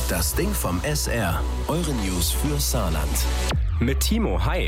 Das Ding vom SR. Eure News für Saarland. Mit Timo, hi.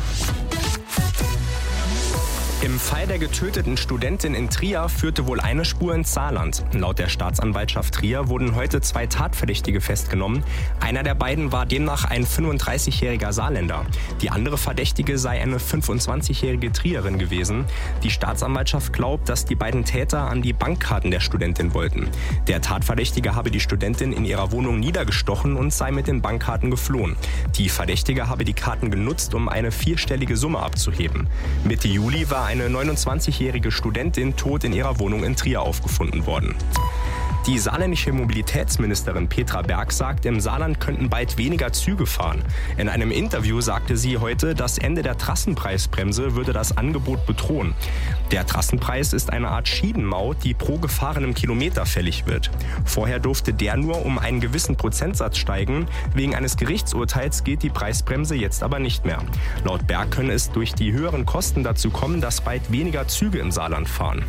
Im Fall der getöteten Studentin in Trier führte wohl eine Spur ins Saarland. Laut der Staatsanwaltschaft Trier wurden heute 2 Tatverdächtige festgenommen. Einer der beiden war demnach ein 35-jähriger Saarländer. Die andere Verdächtige sei eine 25-jährige Trierin gewesen. Die Staatsanwaltschaft glaubt, dass die beiden Täter an die Bankkarten der Studentin wollten. Der Tatverdächtige habe die Studentin in ihrer Wohnung niedergestochen und sei mit den Bankkarten geflohen. Die Verdächtige habe die Karten genutzt, um eine 4-stellige Summe abzuheben. Mitte Juli war eine 29-jährige Studentin tot in ihrer Wohnung in Trier aufgefunden worden. Die saarländische Mobilitätsministerin Petra Berg sagt, im Saarland könnten bald weniger Züge fahren. In einem Interview sagte sie heute, das Ende der Trassenpreisbremse würde das Angebot bedrohen. Der Trassenpreis ist eine Art Schienenmaut, die pro gefahrenem Kilometer fällig wird. Vorher durfte der nur um einen gewissen Prozentsatz steigen. Wegen eines Gerichtsurteils gilt die Preisbremse jetzt aber nicht mehr. Laut Berg könne es durch die höheren Kosten dazu kommen, dass bald weniger Züge im Saarland fahren.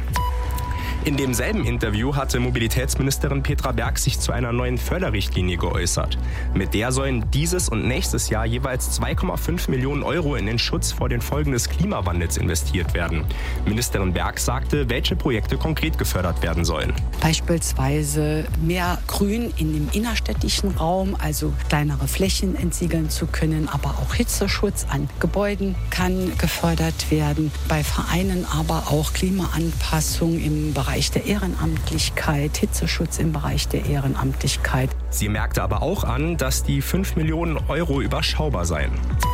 In demselben Interview hatte Mobilitätsministerin Petra Berg sich zu einer neuen Förderrichtlinie geäußert. Mit der sollen dieses und nächstes Jahr jeweils 2,5 Millionen Euro in den Schutz vor den Folgen des Klimawandels investiert werden. Ministerin Berg sagte, welche Projekte konkret gefördert werden sollen. Beispielsweise mehr Grün in dem innerstädtischen Raum, also kleinere Flächen entsiegeln zu können, aber auch Hitzeschutz an Gebäuden kann gefördert werden. Bei Vereinen aber auch Klimaanpassung im Bereich der Ehrenamtlichkeit, Hitzeschutz im Bereich der Ehrenamtlichkeit. Sie merkte aber auch an, dass die 5 Millionen Euro überschaubar seien.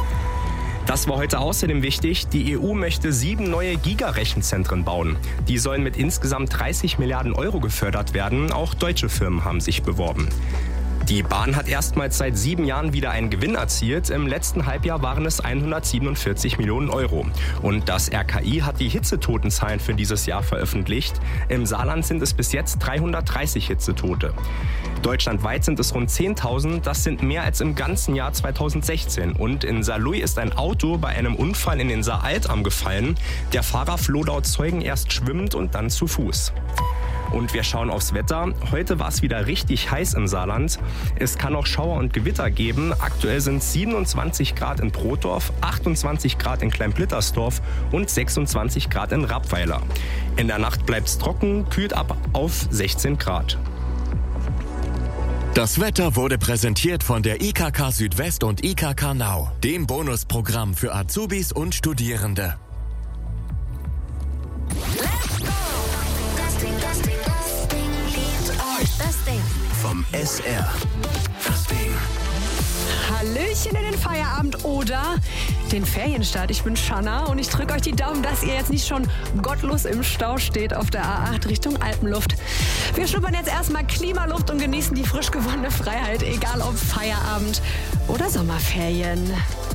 Das war heute außerdem wichtig. Die EU möchte 7 neue Giga-Rechenzentren bauen. Die sollen mit insgesamt 30 Milliarden Euro gefördert werden. Auch deutsche Firmen haben sich beworben. Die Bahn hat erstmals seit 7 Jahren wieder einen Gewinn erzielt. Im letzten Halbjahr waren es 147 Millionen Euro. Und das RKI hat die Hitzetotenzahlen für dieses Jahr veröffentlicht. Im Saarland sind es bis jetzt 330 Hitzetote. Deutschlandweit sind es rund 10.000. Das sind mehr als im ganzen Jahr 2016. Und in Saarlouis ist ein Auto bei einem Unfall in den Saaraltarm gefallen. Der Fahrer floh laut Zeugen erst schwimmend und dann zu Fuß. Und wir schauen aufs Wetter. Heute war es wieder richtig heiß im Saarland. Es kann auch Schauer und Gewitter geben. Aktuell sind es 27 Grad in Brotdorf, 28 Grad in Kleinblittersdorf und 26 Grad in Rappweiler. In der Nacht bleibt es trocken, kühlt ab auf 16 Grad. Das Wetter wurde präsentiert von der IKK Südwest und IKK Now, dem Bonusprogramm für Azubis und Studierende. Vom SR. Das Ding. Hallöchen in den Feierabend oder den Ferienstart. Ich bin Shanna und ich drücke euch die Daumen, dass ihr jetzt nicht schon gottlos im Stau steht auf der A8 Richtung Alpenluft. Wir schnuppern jetzt erstmal Klimaluft und genießen die frisch gewonnene Freiheit, egal ob Feierabend oder Sommerferien.